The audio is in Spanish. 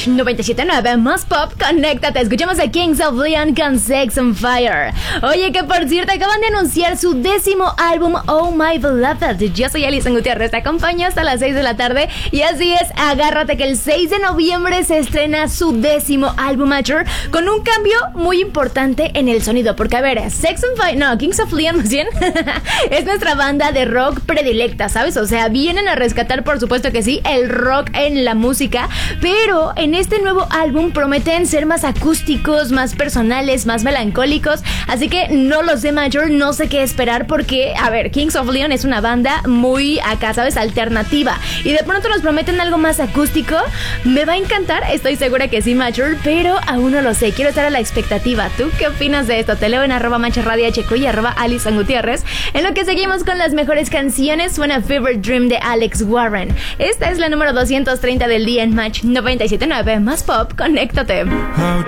Match 97.9, más pop, conéctate. Escuchamos a Kings of Leon con Sex on Fire. Oye, que por cierto, acaban de anunciar su 10º álbum, Oh My Beloved. Yo soy Alison Gutiérrez, te acompaño hasta las 6 de la tarde. Y así es, agárrate que el 6 de noviembre se estrena su 10º álbum Mature, con un cambio muy importante en el sonido. Porque a ver, Sex on Fire, no, Kings of Leon más bien, es nuestra banda de rock predilecta, ¿sabes? O sea, vienen a rescatar, por supuesto que sí, el rock en la música, pero en este nuevo álbum prometen ser más acústicos, más personales, más melancólicos, así que no los de Mature, no sé qué esperar porque, a ver, Kings of Leon es una banda muy acá, ¿sabes? Alternativa, y de pronto nos prometen algo más acústico. Me va a encantar, estoy segura que sí, Mature, pero aún no lo sé, quiero estar a la expectativa. ¿Tú qué opinas de esto? Te leo en @mancharadio.hq y @Alison Gutiérrez. En lo que seguimos con las mejores canciones, suena Fever Dream de Alex Warren. Esta es la número 230 del día en Match 97.9, más pop, conéctate.